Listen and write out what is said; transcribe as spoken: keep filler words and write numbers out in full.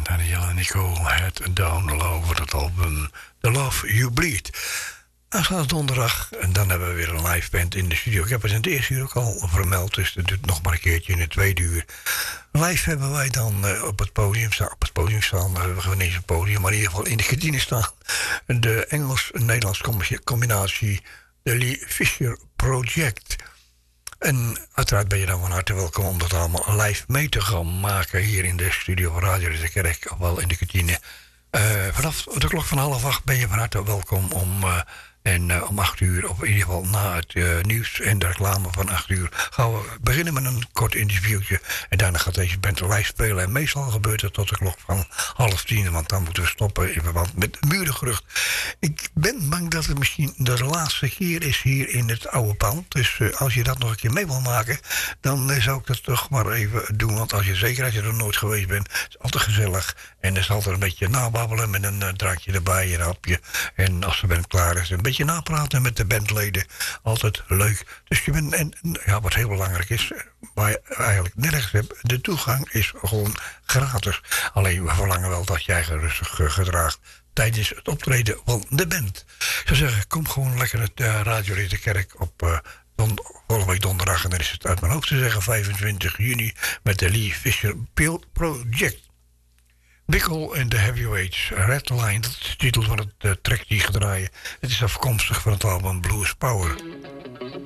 Daniel en Nico het down low voor het album The Love You Bleed. Aanstaande donderdag, en dan hebben we weer een live band in de studio. Ik heb het in het eerste uur ook al vermeld, dus dat doet nog maar een keertje in het tweede uur. Live hebben wij dan uh, op het podium staan, op het podium staan, uh, we gaan niet eens een podium, maar in ieder geval in de kantine staan. De Engels-Nederlands combinatie, de Lee Fisher Project. En uiteraard ben je dan van harte welkom om dat allemaal live mee te gaan maken hier in de studio van Radio de Kerk, ofwel in de kantine. Uh, vanaf de klok van half acht ben je van harte welkom om, uh, en uh, om acht uur, of in ieder geval na het uh, nieuws en de reclame van acht uur, gaan we beginnen met een kort interviewtje. En daarna gaat deze band live spelen. En meestal gebeurt het tot de klok van half tien, want dan moeten we stoppen in verband met het murengerucht. Ik ben bang dat het misschien de laatste keer is hier in het oude pand. Dus uh, als je dat nog een keer mee wil maken, dan uh, zou ik dat toch maar even doen. Want als je, zeker als je er nooit geweest bent, is het altijd gezellig. En er is altijd een beetje nababbelen met een uh, drankje erbij, een hapje. En als de band klaar is, een beetje napraten met de bandleden. Altijd leuk. Dus je bent, en ja, wat heel belangrijk is, waar je eigenlijk nergens hebt, de toegang is gewoon gratis. Alleen we verlangen wel dat jij rustig uh, gedraagt tijdens het optreden van de band. Ik zou zeggen, kom gewoon lekker het uh, Radio de Kerk op uh, don- volgende week donderdag. En dan is het uit mijn hoofd te zeggen vijfentwintig juni met de Lee Fisher Project. Bickel en de Heavyweights, Red Line, dat is de titel van het uh, track die ik ga draaien. Het is afkomstig van het album Blues Power.